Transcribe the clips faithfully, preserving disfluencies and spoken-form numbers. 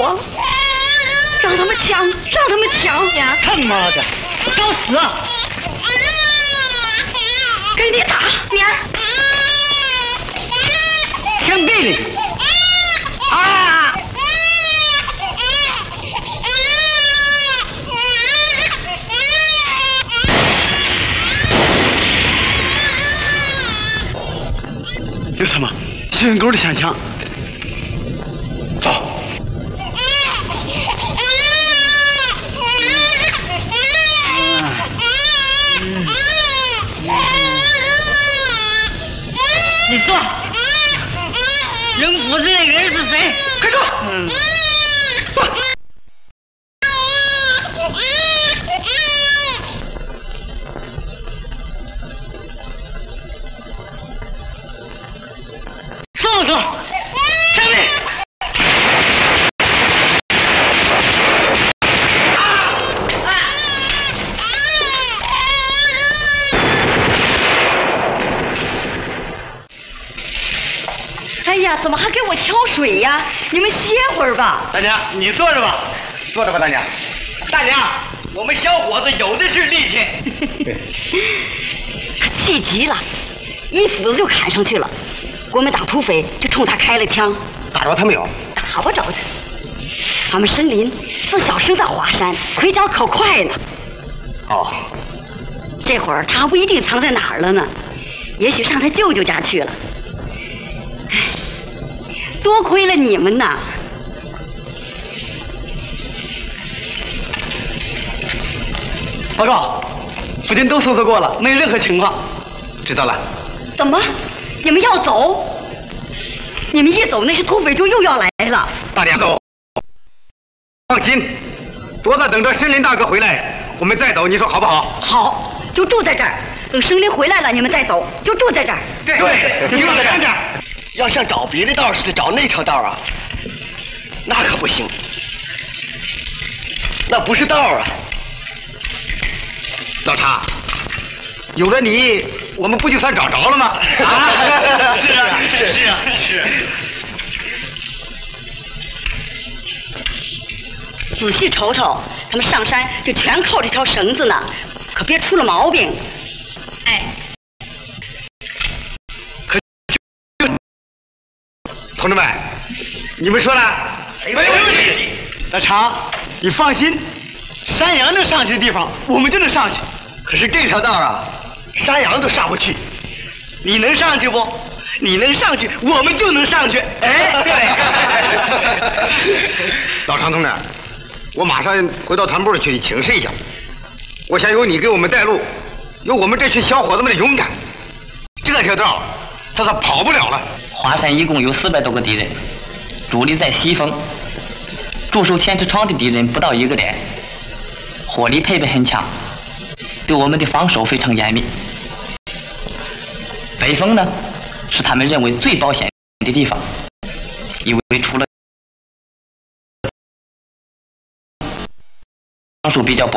我，让他们抢，让他们抢呀！ 他妈的，找死啊！ 给你打，明儿。 生病了啊！ 有什么？小人沟的想抢。走。 你说，扔斧子那个人是谁？ 快说！ 嗯。说说，上面。 哎呀，怎么还给我挑水呀？你们歇会儿吧。 大娘，你坐着吧，坐着吧，大娘。 大娘，我们小伙子有的是力气。 他气急了，一斧子就砍上去了。国民党土匪就冲他开了枪。 打着他没有？ 打不着他。俺们申林自小生在华山，腿脚可快呢。 哦， 这会儿他还不一定藏在哪儿了呢，也许上他舅舅家去了。唉，多亏了你们呐！ 报告，附近都搜索过了，没有任何情况。知道了。 怎么？你们要走？你们一走，那些土匪就又要来了。 大娘，走。放心，多在等着申林大哥回来，我们再走，你说好不好？ 好，就住在这儿。等申林回来了，你们再走，就住在这儿。 对对，就住在这儿。 要像找别的道似的找那条道啊，那可不行，那不是道啊。 老查，有了你，我们不就算找着了吗？啊， 是啊，是啊，是。 仔细瞅瞅，他们上山就全靠这条绳子呢，可别出了毛病。哎。 同志们，你们说了？ 没问题。 老常，你放心，山羊能上去的地方，我们就能上去。 可是这条道啊，山羊都上不去。 你能上去不？你能上去，我们就能上去。哎， 对。老常同志，我马上回到团部去请示一下。我想有你给我们带路，有我们这群小伙子们的勇敢，这条道他可跑不了了。 华山一共有四百多个敌人，主力在西峰，驻守千尺窗的敌人不到一个连，火力配备很强，对我们的防守非常严密。北峰呢，是他们认为最保险的地方，因为除了防守比较薄。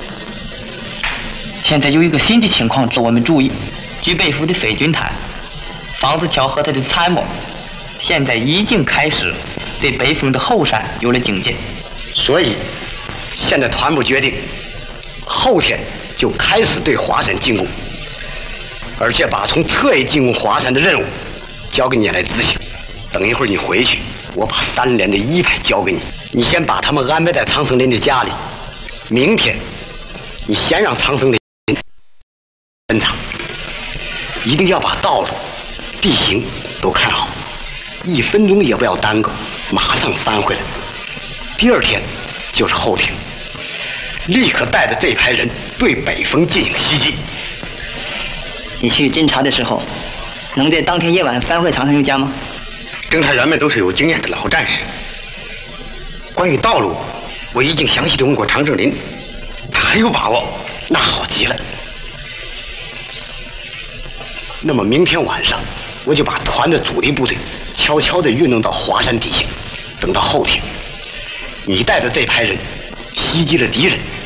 现在有一个新的情况值得我们注意，据北府的匪军谈，房子桥和他的参谋现在已经开始对北峰的后山有了警戒， 所以现在团部决定后天就开始对华山进攻，而且把从侧翼进攻华山的任务交给你来执行。等一会儿你回去，我把三连的一排交给你，你先把他们安排在长生林的家里。明天你先让长生林侦查，一定要把道路地形都看好，一分钟也不要耽搁，马上翻回来。第二天就是后天，立刻带着这排人对北峰进行袭击。 你去侦查的时候，能在当天夜晚翻回长生林家吗？ 侦查员们都是有经验的老战士，关于道路，我已经详细的问过长生林，他很有把握，那好极了。那么明天晚上，我就把团的主力部队悄悄地运动到华山底下，等到后天，你带着这排人袭击了敌人，